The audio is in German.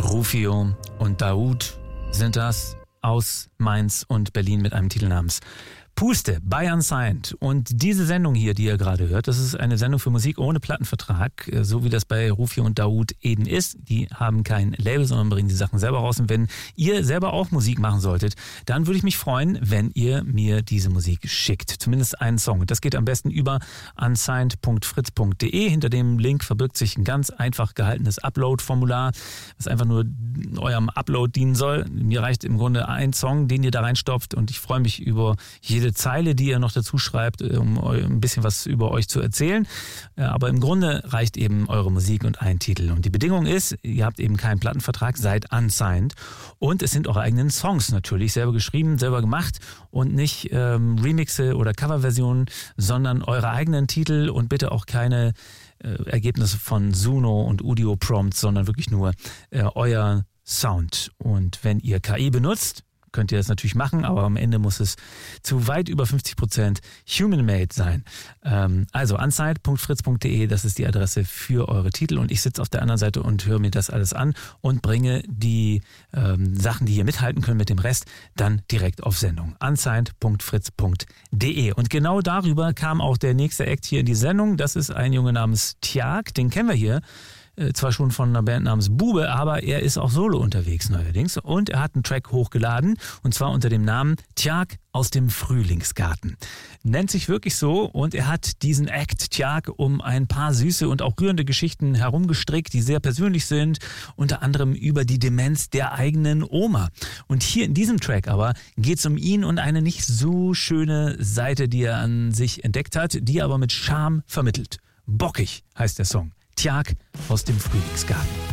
Rufio und Daoud sind das aus Mainz und Berlin mit einem Titel namens Puste bei Unsigned. Und diese Sendung hier, die ihr gerade hört, das ist eine Sendung für Musik ohne Plattenvertrag, so wie das bei Rufio und Daoud eben ist. Die haben kein Label, sondern bringen die Sachen selber raus. Und wenn ihr selber auch Musik machen solltet, dann würde ich mich freuen, wenn ihr mir diese Musik schickt. Zumindest einen Song. Und das geht am besten über unsigned.fritz.de. Hinter dem Link verbirgt sich ein ganz einfach gehaltenes Upload-Formular, was einfach nur eurem Upload dienen soll. Mir reicht im Grunde ein Song, den ihr da reinstopft, und ich freue mich über jede Zeile, die ihr noch dazu schreibt, um ein bisschen was über euch zu erzählen. Aber im Grunde reicht eben eure Musik und ein Titel. Und die Bedingung ist, ihr habt eben keinen Plattenvertrag, seid unsigned. Und es sind eure eigenen Songs natürlich, selber geschrieben, selber gemacht und nicht Remixe oder Coverversionen, sondern eure eigenen Titel und bitte auch keine Ergebnisse von Suno und Udio Prompts, sondern wirklich nur euer Sound. Und wenn ihr KI benutzt, könnt ihr das natürlich machen, aber am Ende muss es zu weit über 50% human-made sein. Also unsigned.fritz.de, das ist die Adresse für eure Titel, und ich sitze auf der anderen Seite und höre mir das alles an und bringe die Sachen, die hier mithalten können mit dem Rest, dann direkt auf Sendung. unsigned.fritz.de. Und genau darüber kam auch der nächste Act hier in die Sendung. Das ist ein Junge namens Tjark, den kennen wir hier. Zwar schon von einer Band namens Bube, aber er ist auch solo unterwegs neuerdings, und er hat einen Track hochgeladen, und zwar unter dem Namen Tjark aus dem Frühlingsgarten. Nennt sich wirklich so, und er hat diesen Act Tjark um ein paar süße und auch rührende Geschichten herumgestrickt, die sehr persönlich sind, unter anderem über die Demenz der eigenen Oma. Und hier in diesem Track aber geht es um ihn und eine nicht so schöne Seite, die er an sich entdeckt hat, die er aber mit Charme vermittelt. Bockig heißt der Song. Tjark aus dem Frühlingsgarten.